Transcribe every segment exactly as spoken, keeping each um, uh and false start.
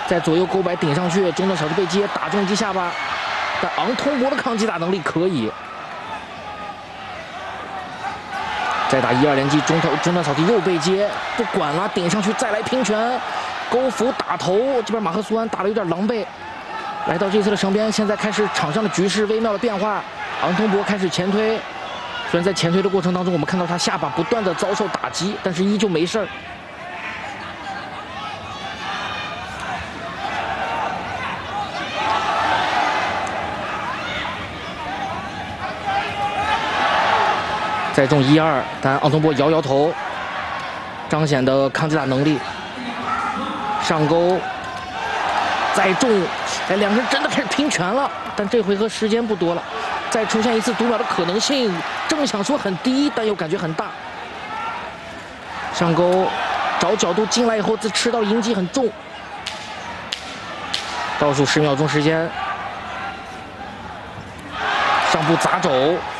在左右勾摆顶上去，中段小踢被接，打中击下巴。但昂通博的抗击打能力可以。再打一二连击，中头中段小踢又被接，不管了，顶上去再来拼拳，勾腹打头。这边马赫苏安打得有点狼狈。来到这次的绳边，现在开始场上的局势微妙的变化。昂通博开始前推，虽然在前推的过程当中，我们看到他下巴不断的遭受打击，但是依旧没事儿。再中一二，但昂通博摇摇头，彰显的抗击打能力。上勾，再中，哎，两个人真的开始拼拳了。但这回合时间不多了，再出现一次读秒的可能性，正想说很低，但又感觉很大。上勾，找角度进来以后，再吃到迎击很重。倒数十秒钟时间，上步砸肘。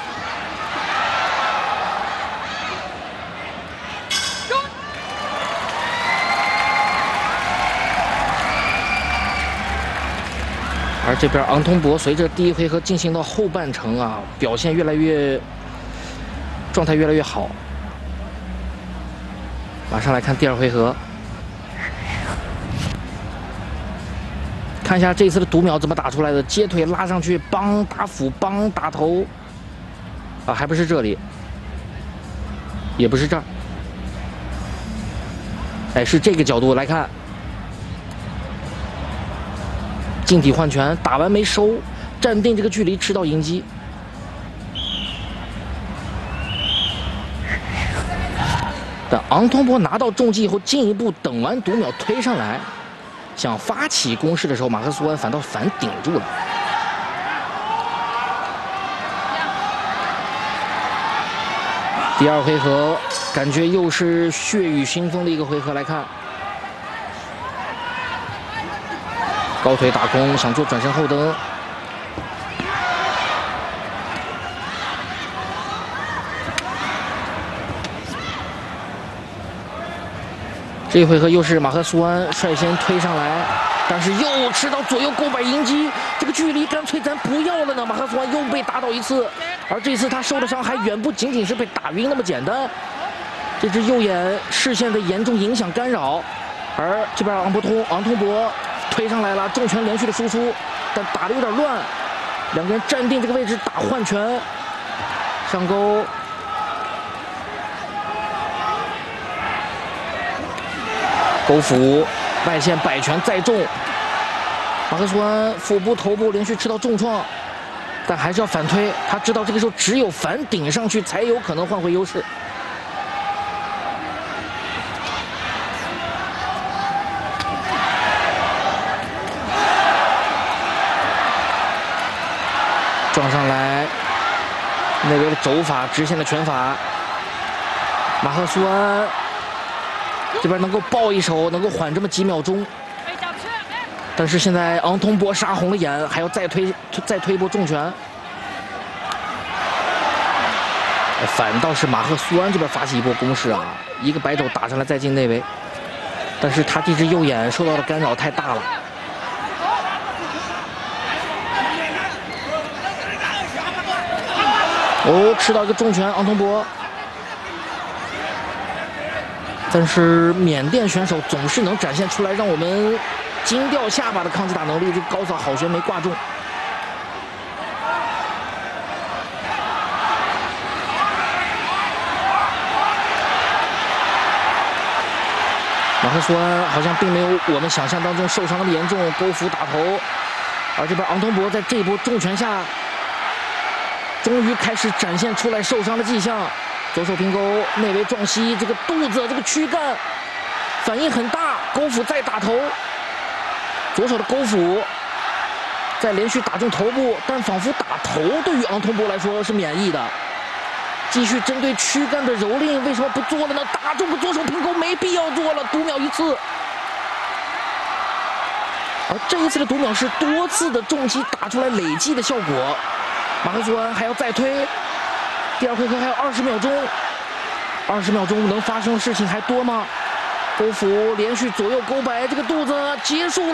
而这边昂通博随着第一回合进行到后半程啊，表现越来越，状态越来越好。马上来看第二回合，看一下这次的读秒怎么打出来的，接腿拉上去，帮打腹，帮打头，啊，还不是这里，也不是这儿，哎，是这个角度来看。近体换拳，打完没收，站定这个距离吃到迎击。但昂通博拿到重击以后，进一步等完读秒推上来，想发起攻势的时候，马赫苏安反倒反顶住了。第二回合，感觉又是血雨腥风的一个回合来看。高腿打空，想做转身后蹬，这一回合又是马赫苏安率先推上来，但是又吃到左右勾摆迎击，这个距离干脆咱不要了呢。马赫苏安又被打倒一次，而这次他受的伤还远不仅仅是被打晕那么简单，这只右眼视线的严重影响干扰，而这边昂博通昂通博。推上来了，重拳连续的输出，但打得有点乱。两个人站定这个位置打换拳，上勾，勾腹，外线摆拳再中。马赫苏安腹部、头部连续吃到重创，但还是要反推。他知道这个时候只有反顶上去才有可能换回优势。撞上来，内维的肘法，直线的拳法。马赫苏安这边能够抱一手，能够缓这么几秒钟。但是现在昂通博杀红了眼，还要再推再推一波重拳。反倒是马赫苏安这边发起一波攻势啊，一个摆肘打上来再进内维，但是他这只右眼受到的干扰太大了。哦，吃到一个重拳，昂通博。但是缅甸选手总是能展现出来让我们惊掉下巴的抗击打能力，这高扫好旋没挂中。马赫苏安好像并没有我们想象当中受伤那么严重，勾腹打头。而这边昂通博在这一波重拳下。终于开始展现出来受伤的迹象，左手平勾，内围撞膝，这个肚子，这个躯干反应很大，勾腹再打头，左手的勾腹，再连续打中头部，但仿佛打头对于昂通博来说是免疫的，继续针对躯干的蹂躏，为什么不做了呢？打中个左手平勾没必要做了，读秒一次。而这一次的读秒是多次的重击打出来累计的效果。马赫苏安还要再推，第二回合还有二十秒钟，二十秒钟能发生的事情还多吗？勾腹连续左右勾摆，这个肚子结束了。